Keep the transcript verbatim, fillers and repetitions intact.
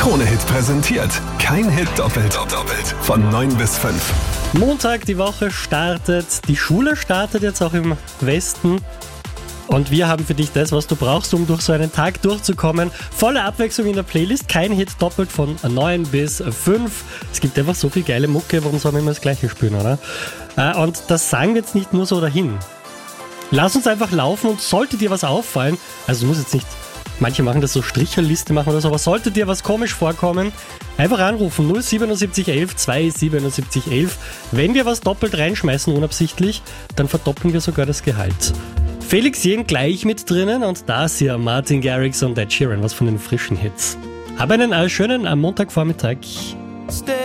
Krone-Hit präsentiert. Kein Hit doppelt. doppelt. Von neun bis fünf. Montag, die Woche startet, die Schule startet jetzt auch im Westen. Und wir haben für dich das, was du brauchst, um durch so einen Tag durchzukommen. Volle Abwechslung in der Playlist, kein Hit doppelt von neun bis fünf. Es gibt einfach so viel geile Mucke, warum sollen wir immer das Gleiche spielen, oder? Und das sagen wir jetzt nicht nur so dahin. Lass uns einfach laufen und sollte dir was auffallen, also du musst jetzt nicht, manche machen das so Stricherliste machen oder so, aber sollte dir was komisch vorkommen, einfach anrufen null siebenundsiebzig elf zweihundertsiebenundsiebzig elf. Wenn wir was doppelt reinschmeißen unabsichtlich, dann verdoppeln wir sogar das Gehalt. Felix Jähn gleich mit drinnen und das hier Martin Garrix und Ed Sheeran, was von den frischen Hits. Hab einen äh, schönen äh, Montagvormittag.